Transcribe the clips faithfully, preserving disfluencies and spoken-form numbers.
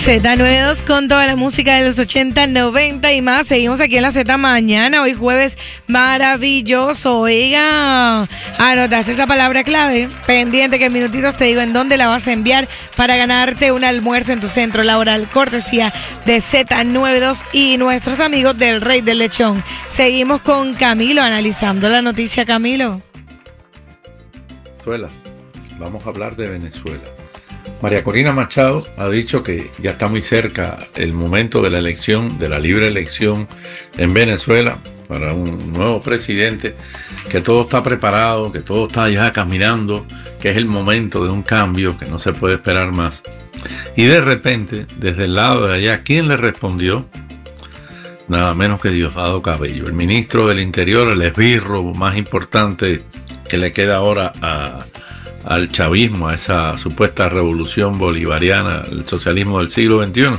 Z noventa y dos con toda la música de los ochenta, noventa y más. Seguimos aquí en la Z mañana, hoy jueves maravilloso. Oiga, anotaste esa palabra clave. Pendiente que en minutitos te digo en dónde la vas a enviar para ganarte un almuerzo en tu centro laboral. Cortesía de Z noventa y dos y nuestros amigos del Rey del Lechón. Seguimos con Camilo analizando la noticia. Camilo. Venezuela. Vamos a hablar de Venezuela. María Corina Machado ha dicho que ya está muy cerca el momento de la elección, de la libre elección en Venezuela para un nuevo presidente, que todo está preparado, que todo está ya caminando, que es el momento de un cambio, que no se puede esperar más. Y de repente, desde el lado de allá, ¿quién le respondió? Nada menos que Diosdado Cabello, el ministro del Interior, el esbirro más importante que le queda ahora a al chavismo, a esa supuesta revolución bolivariana, el socialismo del siglo veintiuno,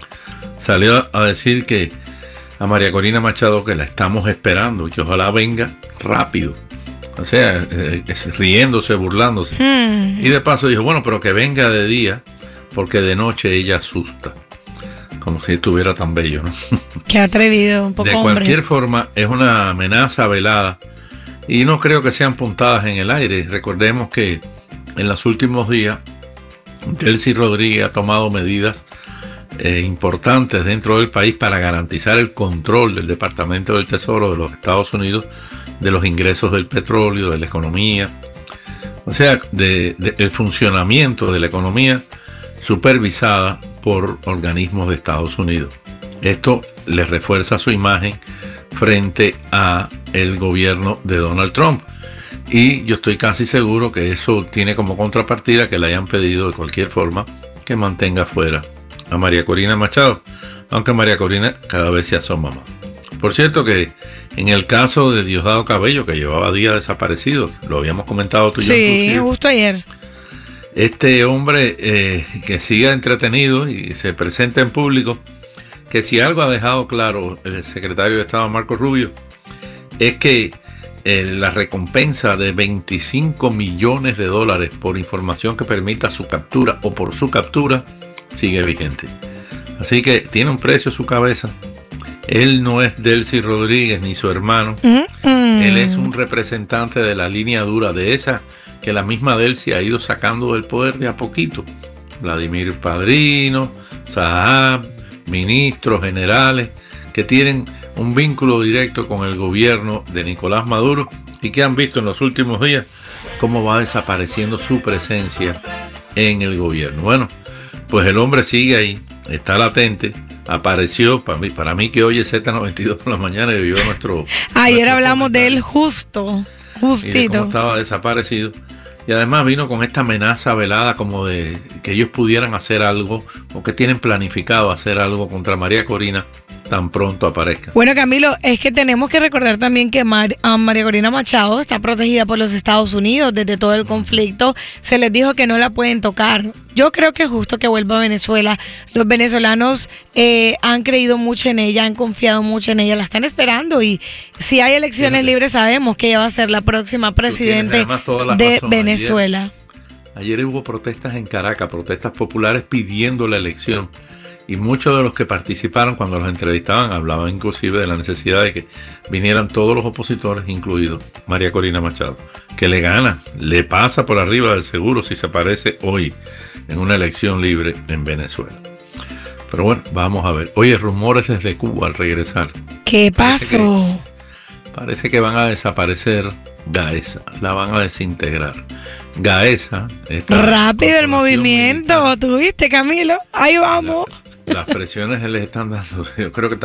salió a decir que a María Corina Machado que la estamos esperando y que ojalá venga rápido, o sea, eh, riéndose, burlándose. Hmm. Y de paso dijo, bueno, pero que venga de día, porque de noche ella asusta. Como si estuviera tan bello, ¿no? Qué atrevido, un poco De hombre. cualquier forma, es una amenaza velada. Y no creo que sean puntadas en el aire. Recordemos que en los últimos días Delcy Rodríguez ha tomado medidas eh, importantes dentro del país para garantizar el control del Departamento del Tesoro de los Estados Unidos de los ingresos del petróleo, de la economía, o sea, de, de, el funcionamiento de la economía supervisada por organismos de Estados Unidos. Esto le refuerza su imagen frente a el gobierno de Donald Trump. Y yo estoy casi seguro que eso tiene como contrapartida que le hayan pedido de cualquier forma que mantenga fuera a María Corina Machado, aunque María Corina cada vez se asoma más. Por cierto que en el caso de Diosdado Cabello, que llevaba días desaparecido, lo habíamos comentado tú y yo. Sí, justo ayer. Este hombre eh, que siga entretenido y se presenta en público, que si algo ha dejado claro el secretario de Estado Marco Rubio, es que eh, la recompensa de veinticinco millones de dólares por información que permita su captura o por su captura sigue vigente. Así que tiene un precio su cabeza. Él no es Delcy Rodríguez ni su hermano. Mm-hmm. Él es un representante de la línea dura, de esa que la misma Delcy ha ido sacando del poder de a poquito. Vladimir Padrino, Saab, ministros, generales, que tienen un vínculo directo con el gobierno de Nicolás Maduro y que han visto en los últimos días cómo va desapareciendo su presencia en el gobierno. Bueno, pues el hombre sigue ahí, está latente, apareció, para mí, para mí que hoy es Z noventa y dos por la mañana y vio nuestro... Ayer nuestro hablamos comentario. de él justo, justito. Y de cómo estaba desaparecido. Y además vino con esta amenaza velada como de que ellos pudieran hacer algo o que tienen planificado hacer algo contra María Corina tan pronto aparezca. Bueno, Camilo, es que tenemos que recordar también que Mar, uh, María Corina Machado está protegida por los Estados Unidos desde todo el conflicto. Se les dijo que no la pueden tocar. Yo creo que es justo que vuelva a Venezuela. Los venezolanos eh, han creído mucho en ella, han confiado mucho en ella, la están esperando y si hay elecciones Fíjate. libres sabemos que ella va a ser la próxima presidente de razón. Venezuela. Ayer, ayer hubo protestas en Caracas, protestas populares pidiendo la elección. Y muchos de los que participaron cuando los entrevistaban hablaban inclusive de la necesidad de que vinieran todos los opositores, incluidos María Corina Machado, que le gana, le pasa por arriba del seguro si se aparece hoy en una elección libre en Venezuela. Pero bueno, vamos a ver. Oye, rumores desde Cuba al regresar. ¿Qué pasó? Parece que, parece que van a desaparecer Gaesa, la van a desintegrar. Gaesa. Rápido el movimiento, militar. ¿Tuviste, Camilo? Ahí vamos. La, Las presiones les están dando, yo creo que